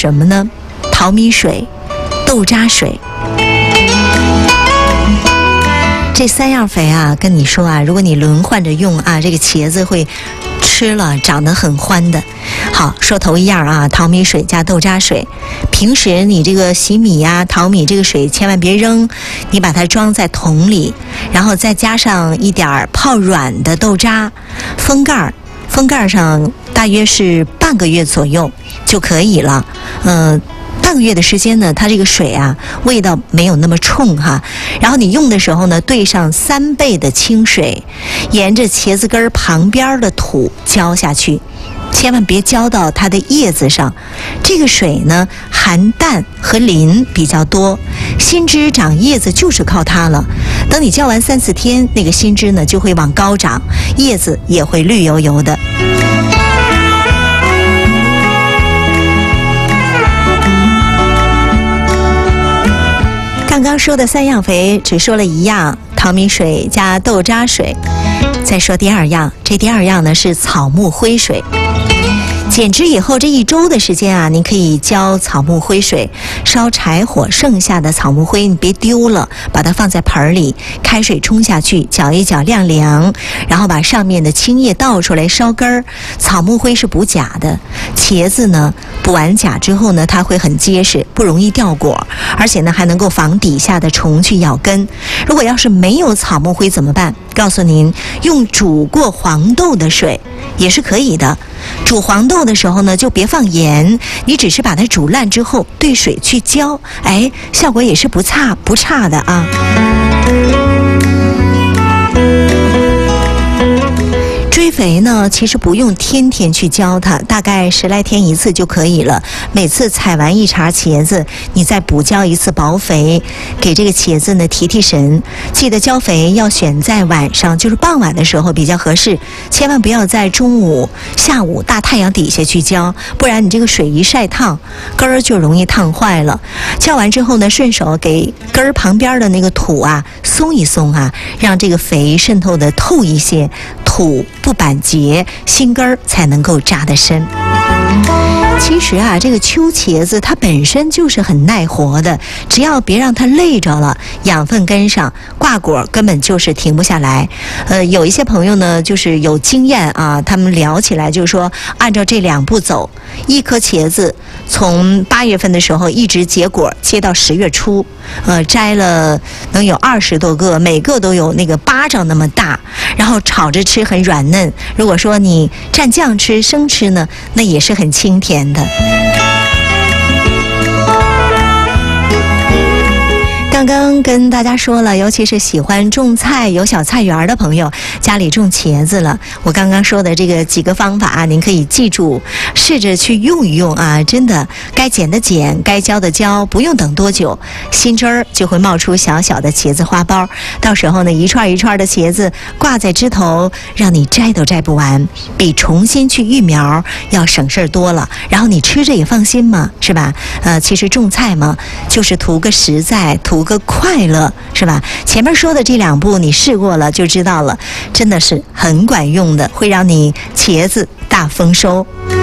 什么呢？淘米水、豆渣水。这3样肥啊，跟你说啊，如果你轮换着用啊，这个茄子会吃了长得很欢的。好，说头一样啊，淘米水加豆渣水。平时你这个洗米呀、淘米这个水千万别扔，你把它装在桶里，然后再加上一点泡软的豆渣，封盖上大约是半个月左右就可以了。半个月的时间呢，它这个水啊味道没有那么冲哈。然后你用的时候呢，兑上3倍的清水，沿着茄子根旁边的土浇下去，千万别浇到它的叶子上。这个水呢含氮和磷比较多，新枝长叶子就是靠它了。等你浇完3、4天，那个新枝呢就会往高长，叶子也会绿油油的。刚刚说的3样肥只说了1样，淘米水加豆渣水。再说第2样，这第2样呢是草木灰水。剪枝以后这1周的时间啊，你可以浇草木灰水，烧柴火剩下的草木灰你别丢了，把它放在盆里，开水冲下去，搅一搅晾凉，然后把上面的青叶倒出来烧根儿。草木灰是补钾的，茄子呢补完钾之后呢，它会很结实，不容易掉果，而且呢还能够防底下的虫去咬根。如果要是没有草木灰怎么办？告诉您，用煮过黄豆的水也是可以的。煮黄豆的时候呢，就别放盐，你只是把它煮烂之后兑水去浇，效果也是不差的啊。追肥呢，其实不用天天去浇它，大概10来天1次就可以了。每次采完1茬茄子，你再补浇1次薄肥，给这个茄子呢提神。记得浇肥要选在晚上，就是傍晚的时候比较合适，千万不要在中午、下午大太阳底下去浇，不然你这个水一晒烫，根儿就容易烫坏了。浇完之后呢，顺手给根儿旁边的那个土啊松一松啊，让这个肥渗透的透一些，土不板结，新根儿才能够扎得深。其实啊，这个秋茄子它本身就是很耐活的，只要别让它累着了，养分跟上，挂果根本就是停不下来。有一些朋友呢，就是有经验啊，他们聊起来就是说，按照这2步走，一颗茄子从8月份的时候一直结果，结到10月初，摘了能有20多个，每个都有那个巴掌那么大，然后炒着吃很软嫩。如果说你蘸酱吃、生吃呢，那也是很清甜的。刚刚跟大家说了，尤其是喜欢种菜有小菜园的朋友，家里种茄子了，我刚刚说的这个几个方法啊，您可以记住，试着去用一用啊！真的，该剪的剪，该浇的浇，不用等多久，新枝儿就会冒出小小的茄子花苞。到时候呢，一串一串的茄子挂在枝头，让你摘都摘不完，比重新去育苗要省事儿多了。然后你吃着也放心嘛，是吧？其实种菜嘛，就是图个实在，图个快乐，是吧？前面说的这2步你试过了就知道了，真的是很管用的，会让你茄子大丰收。